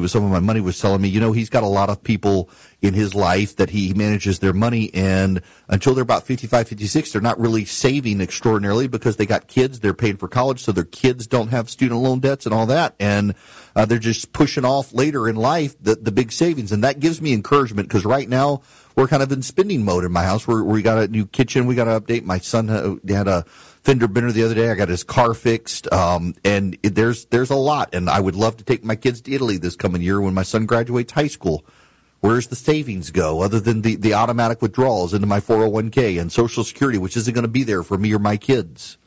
with some of my money was telling me, he's got a lot of people in his life that he manages their money, and until they're about 55, 56, they're not really saving extraordinarily because they got kids, they're paying for college, so their kids don't have student loan debts and all that, and they're just pushing off later in life the big savings, and that gives me encouragement because right now we're kind of in spending mode in my house. We got a new kitchen, we got to update. My son had a fender bender the other day. I got his car fixed, and there's a lot, and I would love to take my kids to Italy this coming year when my son graduates high school. Where's the savings go other than the automatic withdrawals into my 401k and Social Security, which isn't going to be there for me or my kids?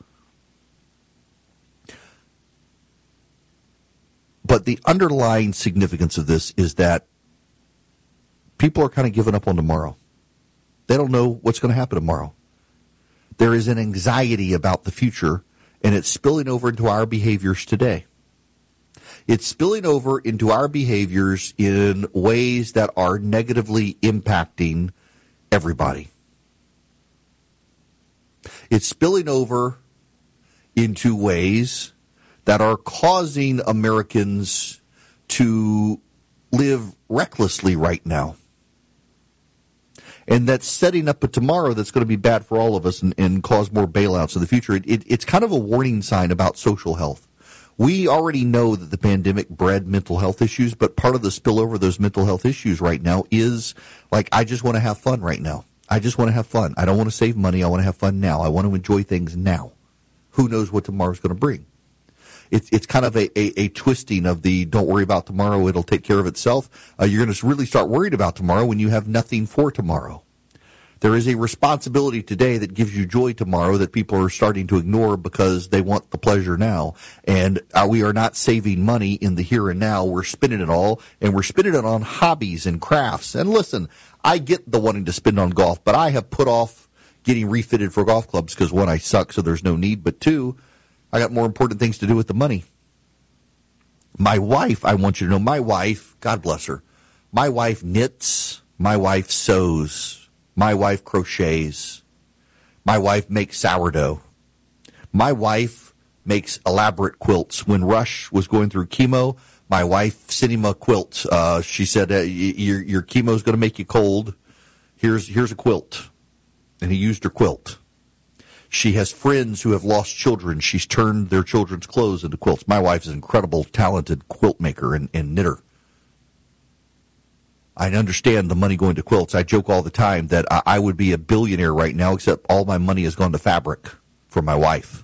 But the underlying significance of this is that people are kind of giving up on tomorrow. They don't know what's going to happen tomorrow. There is an anxiety about the future, and it's spilling over into our behaviors today. It's spilling over into our behaviors in ways that are negatively impacting everybody. It's spilling over into ways that are causing Americans to live recklessly right now. And that's setting up a tomorrow that's going to be bad for all of us and cause more bailouts in the future. It's kind of a warning sign about social health. We already know that the pandemic bred mental health issues, but part of the spillover of those mental health issues right now is like, I just want to have fun right now. I just want to have fun. I don't want to save money. I want to have fun now. I want to enjoy things now. Who knows what tomorrow's going to bring? It's kind of a twisting of the don't worry about tomorrow, it'll take care of itself. You're going to really start worried about tomorrow when you have nothing for tomorrow. There is a responsibility today that gives you joy tomorrow that people are starting to ignore because they want the pleasure now. And we are not saving money in the here and now. We're spending it all, and we're spending it on hobbies and crafts. And listen, I get the wanting to spend on golf, but I have put off getting refitted for golf clubs because, one, I suck, so there's no need. But two, I got more important things to do with the money. My wife, I want you to know, my wife, God bless her, my wife knits, my wife sews. My wife crochets. My wife makes sourdough. My wife makes elaborate quilts. When Rush was going through chemo, my wife sent him a quilt. She said, your chemo is going to make you cold. Here's a quilt. And he used her quilt. She has friends who have lost children. She's turned their children's clothes into quilts. My wife is an incredible, talented quilt maker and knitter. I understand the money going to quilts. I joke all the time that I would be a billionaire right now, except all my money has gone to fabric for my wife.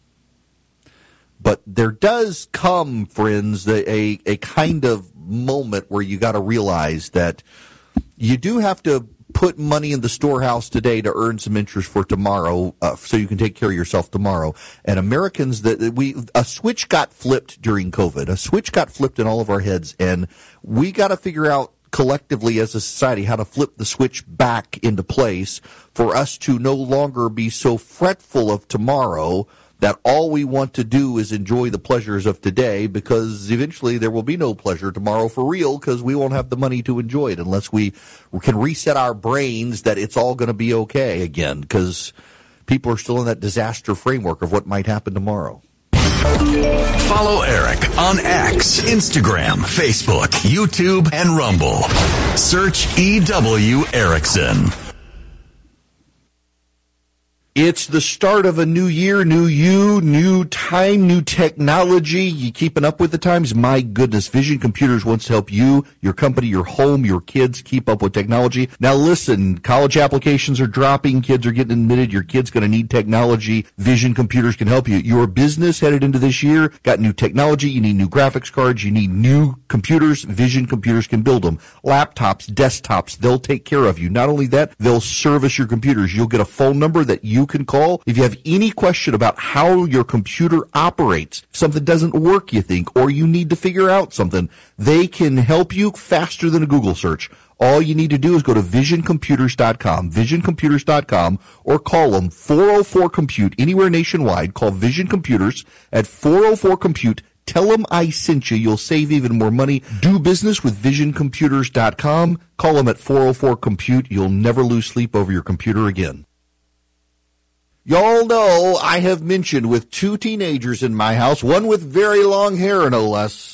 But there does come, friends, a kind of moment where you got to realize that you do have to put money in the storehouse today to earn some interest for tomorrow, so you can take care of yourself tomorrow. And Americans, a switch got flipped during COVID. A switch got flipped in all of our heads, and we got to figure out collectively as a society how to flip the switch back into place for us to no longer be so fretful of tomorrow that all we want to do is enjoy the pleasures of today, because eventually there will be no pleasure tomorrow for real because we won't have the money to enjoy it unless we can reset our brains that it's all going to be okay again, because people are still in that disaster framework of what might happen tomorrow. Follow Eric on X, Instagram, Facebook, YouTube, and Rumble. Search E.W. Erickson. It's the start of a new year, new you, new time, new technology. You keeping up with the times? My goodness, Vision Computers wants to help you, your company, your home, your kids keep up with technology. Now listen, college applications are dropping, kids are getting admitted, your kid's going to need technology. Vision Computers can help you. Your business headed into this year, got new technology, you need new graphics cards, you need new computers. Vision Computers can build them. Laptops, desktops, they'll take care of you. Not only that, they'll service your computers. You'll get a phone number that you can call if you have any question about how your computer operates. If something doesn't work, you think, or you need to figure out something, they can help you faster than a Google search. All you need to do is go to visioncomputers.com, visioncomputers.com, or call them 404-COMPUTE anywhere nationwide. Call Vision Computers at 404-COMPUTE. Tell them I sent you. You'll save even more money. Do business with visioncomputers.com. Call them at 404-COMPUTE. You'll never lose sleep over your computer again. Y'all know I have mentioned with two teenagers in my house, one with very long hair, no less.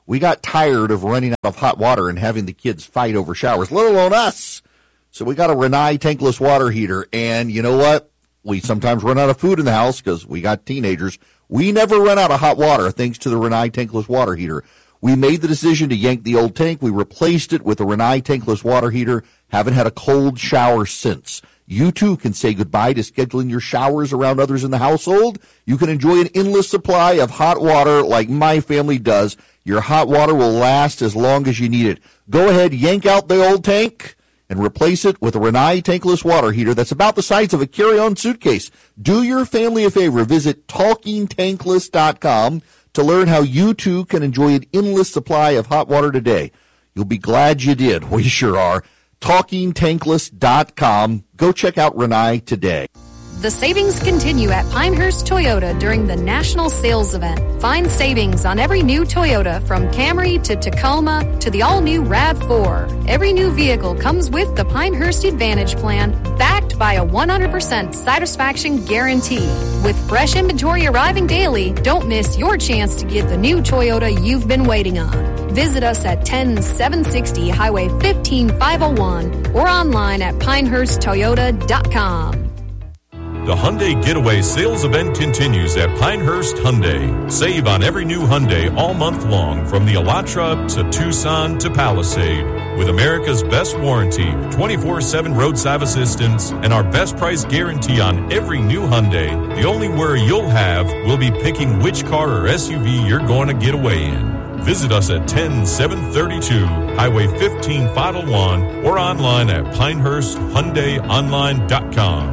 We got tired of running out of hot water and having the kids fight over showers, let alone us. So we got a Rinnai tankless water heater. And you know what? We sometimes run out of food in the house because we got teenagers. We never run out of hot water thanks to the Rinnai tankless water heater. We made the decision to yank the old tank. We replaced it with a Rinnai tankless water heater. Haven't had a cold shower since. You too can say goodbye to scheduling your showers around others in the household. You can enjoy an endless supply of hot water like my family does. Your hot water will last as long as you need it. Go ahead, yank out the old tank and replace it with a Rinnai tankless water heater that's about the size of a carry-on suitcase. Do your family a favor. Visit TalkingTankless.com to learn how you too can enjoy an endless supply of hot water today. You'll be glad you did. We sure are. TalkingTankless.com. Go check out Rinnai today. The savings continue at Pinehurst Toyota during the National Sales Event. Find savings on every new Toyota from Camry to Tacoma to the all-new RAV4. Every new vehicle comes with the Pinehurst Advantage Plan, backed by a 100% satisfaction guarantee. With fresh inventory arriving daily, don't miss your chance to get the new Toyota you've been waiting on. Visit us at 10760 Highway 15501 or online at pinehursttoyota.com. The Hyundai Getaway sales event continues at Pinehurst Hyundai. Save on every new Hyundai all month long, from the Elantra to Tucson to Palisade. With America's best warranty, 24/7 roadside assistance, and our best price guarantee on every new Hyundai, the only worry you'll have will be picking which car or SUV you're going to get away in. Visit us at 10732 Highway 15501 or online at PinehurstHyundaiOnline.com.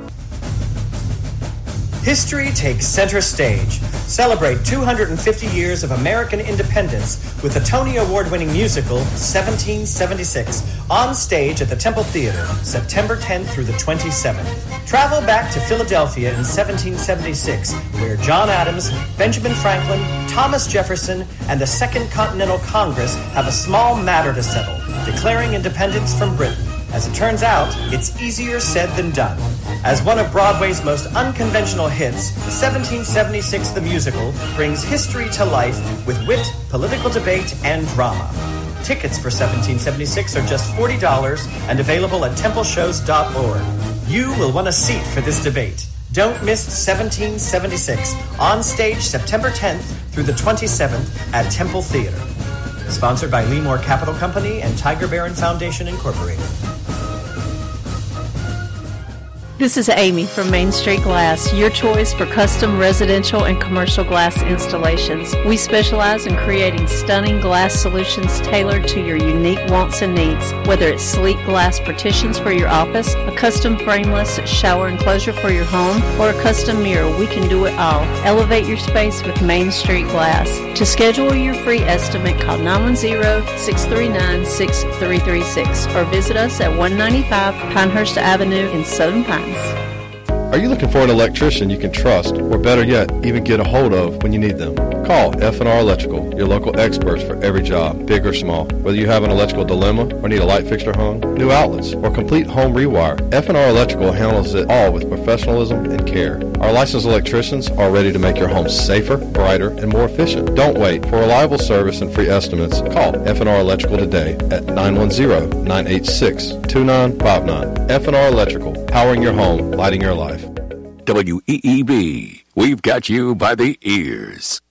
History takes center stage. Celebrate 250 years of American independence with the Tony Award-winning musical 1776 on stage at the Temple Theater, September 10th through the 27th. Travel back to Philadelphia in 1776, where John Adams, Benjamin Franklin, Thomas Jefferson, and the Second Continental Congress have a small matter to settle, declaring independence from Britain. As it turns out, it's easier said than done. As one of Broadway's most unconventional hits, 1776 the Musical brings history to life with wit, political debate, and drama. Tickets for 1776 are just $40 and available at templeshows.org. You will want a seat for this debate. Don't miss 1776 on stage September 10th through the 27th at Temple Theater. Sponsored by Leemore Capital Company and Tiger Barron Foundation, Incorporated. This is Amy from Main Street Glass, your choice for custom residential and commercial glass installations. We specialize in creating stunning glass solutions tailored to your unique wants and needs. Whether it's sleek glass partitions for your office, a custom frameless shower enclosure for your home, or a custom mirror, we can do it all. Elevate your space with Main Street Glass. To schedule your free estimate, call 910-639-6336 or visit us at 195 Pinehurst Avenue in Southern Pines. Are you looking for an electrician you can trust, or better yet, even get a hold of when you need them? Call F&R Electrical, your local experts for every job, big or small. Whether you have an electrical dilemma or need a light fixture hung, new outlets, or complete home rewire, F&R Electrical handles it all with professionalism and care. Our licensed electricians are ready to make your home safer, brighter, and more efficient. Don't wait. For reliable service and free estimates, call F&R Electrical today at 910-986-2959. F&R Electrical, powering your home, lighting your life. WEEB, we've got you by the ears.